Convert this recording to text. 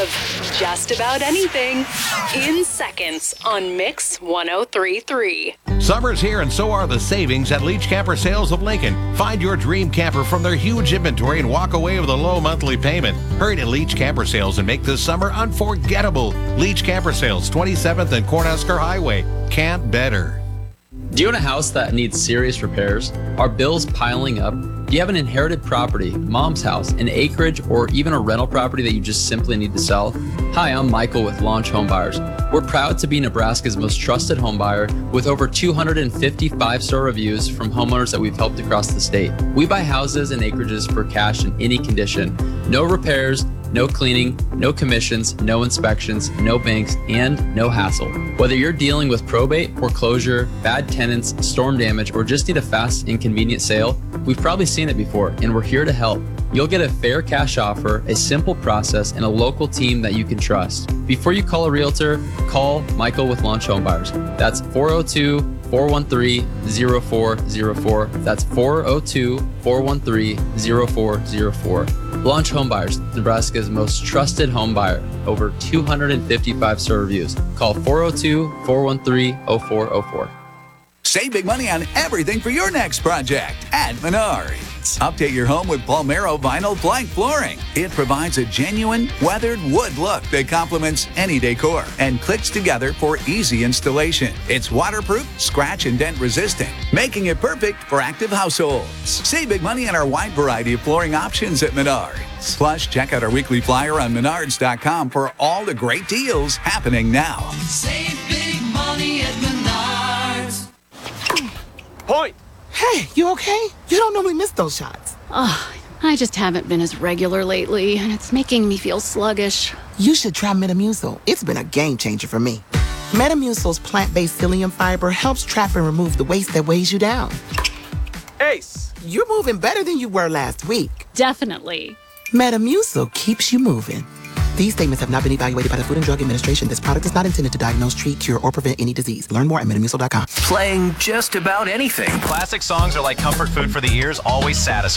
of just about anything in seconds on Mix 103.3. Summer's here and so are the savings at Leach Camper Sales of Lincoln. Find your dream camper from their huge inventory and walk away with a low monthly payment. Hurry to Leach Camper Sales and make this summer unforgettable. Leach Camper Sales, 27th and Cornhusker Highway. Can't better. Do you own a house that needs serious repairs? Are bills piling up? Do you have an inherited property, mom's house, an acreage, or even a rental property that you just simply need to sell? Hi, I'm Michael with Launch Home Buyers. We're proud to be Nebraska's most trusted home buyer with over 250 five-star reviews from homeowners that we've helped across the state. We buy houses and acreages for cash in any condition. No repairs, no cleaning, no commissions, no inspections, no banks, and no hassle. Whether you're dealing with probate, foreclosure, bad tenants, storm damage, or just need a fast and convenient sale, we've probably seen it before, and we're here to help. You'll get a fair cash offer, a simple process, and a local team that you can trust. Before you call a realtor, call Michael with Launch Home Buyers. That's 402-413-0404. That's 402-413-0404. Launch Home Buyers, Nebraska's most trusted home buyer. Over 255 star reviews. Call 402-413-0404. Save big money on everything for your next project at Menards. Update your home with Palmero Vinyl Plank Flooring. It provides a genuine, weathered wood look that complements any decor and clicks together for easy installation. It's waterproof, scratch and dent resistant, making it perfect for active households. Save big money on our wide variety of flooring options at Menards. Plus, check out our weekly flyer on Menards.com for all the great deals happening now. Save big money at Menards. Point! Hey, you okay? You don't normally miss those shots. Oh, I just haven't been as regular lately, and it's making me feel sluggish. You should try Metamucil. It's been a game changer for me. Metamucil's plant-based psyllium fiber helps trap and remove the waste that weighs you down. Ace! You're moving better than you were last week. Definitely. Metamucil keeps you moving. These statements have not been evaluated by the Food and Drug Administration. This product is not intended to diagnose, treat, cure, or prevent any disease. Learn more at Metamucil.com. Playing just about anything. Classic songs are like comfort food for the ears, always satisfying.